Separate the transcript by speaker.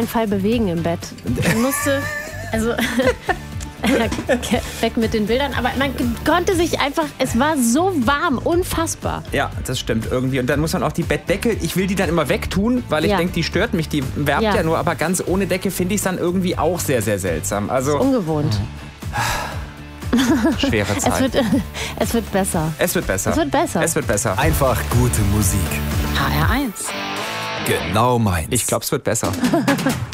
Speaker 1: keinen Fall bewegen im Bett. Man musste, also weg mit den Bildern, aber man konnte sich einfach, es war so warm, unfassbar.
Speaker 2: Ja, das stimmt irgendwie. Und dann muss man auch die Bettdecke, ich will die dann immer wegtun, weil ich denke, die stört mich, die wärmt ja nur, aber ganz ohne Decke finde ich es dann irgendwie auch sehr, sehr seltsam. Also
Speaker 1: ungewohnt.
Speaker 2: Schwere Zeit.
Speaker 1: Es wird besser.
Speaker 2: Es wird besser.
Speaker 1: Es wird besser.
Speaker 2: Es wird besser.
Speaker 3: Einfach gute Musik.
Speaker 4: HR1.
Speaker 3: Genau meins.
Speaker 2: Ich glaube, es wird besser.